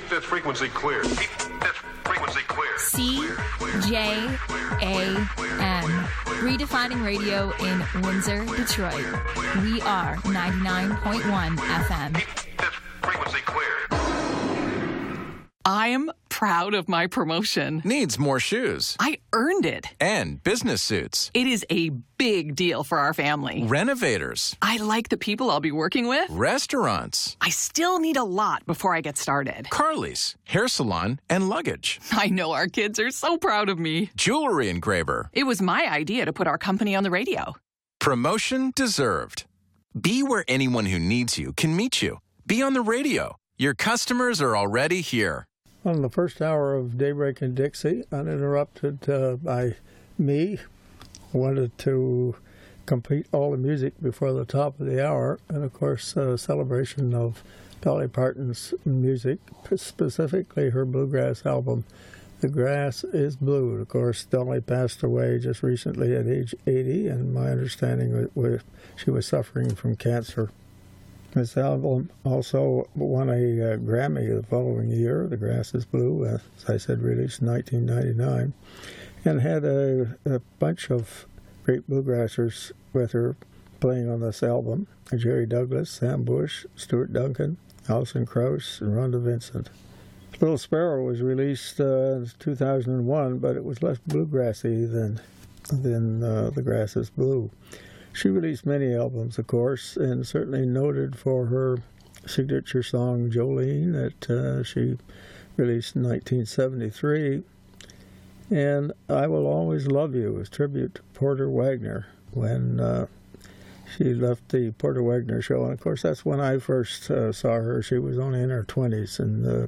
Keep this frequency clear. Keep this frequency clear. CJAM. Redefining radio in Windsor, Detroit. We are 99.1 FM. Keep this frequency clear. I'm proud of my promotion. Needs more shoes. I earned it. And business suits. It is a big deal for our family. Renovators. I like the people I'll be working with. Restaurants. I still need a lot before I get started. Car lease, hair salon, and luggage. I know our kids are so proud of me. Jewelry engraver. It was my idea to put our company on the radio. Promotion deserved. Be where anyone who needs you can meet you. Be on the radio. Your customers are already here. On the first hour of Daybreak in Dixie, uninterrupted by me, wanted to complete all the music before the top of the hour, and of course a celebration of Dolly Parton's music, specifically her bluegrass album, The Grass is Blue. Of course, Dolly passed away just recently at age 80, and my understanding was she was suffering from cancer. This album also won a Grammy the following year. The Grass is Blue, as I said, released in 1999, and had a bunch of great bluegrassers with her playing on this album. Jerry Douglas, Sam Bush, Stuart Duncan, Alison Krauss, and Rhonda Vincent. Little Sparrow was released in 2001, but it was less bluegrassy than The Grass is Blue. She released many albums, of course, and certainly noted for her signature song, Jolene, that she released in 1973. And I Will Always Love You is tribute to Porter Wagoner when she left the Porter Wagoner show. And, of course, that's when I first saw her. She was only in her 20s, and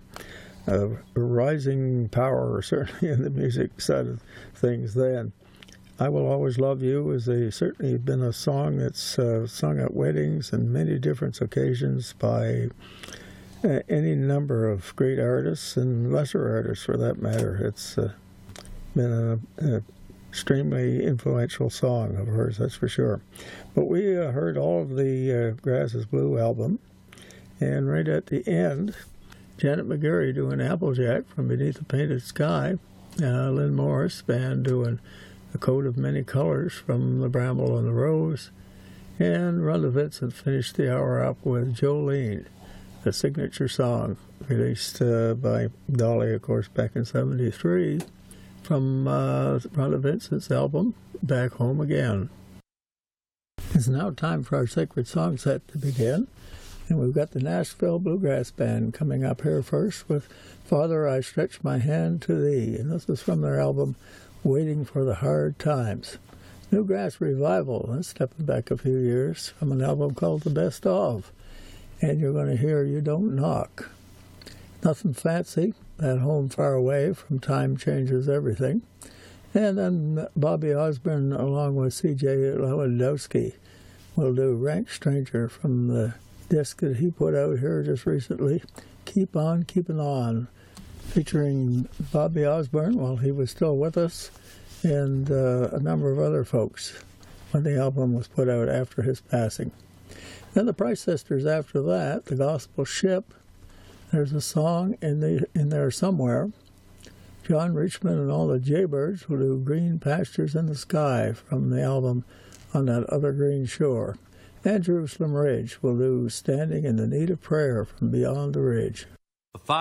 rising power, certainly in the music side of things then. I Will Always Love You has certainly been a song that's sung at weddings and many different occasions by any number of great artists and lesser artists, for that matter. It's been an extremely influential song of hers, that's for sure. But we heard all of the Grass is Blue album, and right at the end, Janet McGarry doing Applejack from Beneath a Painted Sky, Lynn Morris Band doing A Coat of Many Colors from The Bramble and the Rose, and Rhonda Vincent finished the hour up with Jolene, the signature song released by Dolly, of course, back in 73 from Rhonda Vincent's album, Back Home Again. It's now time for our sacred song set to begin, and we've got the Nashville Bluegrass Band coming up here first with Father, I Stretch My Hand to Thee, and this is from their album Waiting for the Hard Times. Newgrass Revival, that's stepping back a few years, from an album called The Best Of. And you're going to hear You Don't Knock. Nothing fancy, At Home Far Away from Time Changes Everything. And then Bobby Osborne, along with C.J. Lewandowski, will do Rank Stranger from the disc that he put out here just recently, Keep On Keeping On, featuring Bobby Osborne while he was still with us, and a number of other folks when the album was put out after his passing. Then the Price Sisters after that, The Gospel Ship. There's a song in there somewhere. John Richmond and all the Jaybirds will do Green Pastures in the Sky from the album On That Other Green Shore. And Jerusalem Ridge will do Standing in the Need of Prayer from Beyond the Ridge.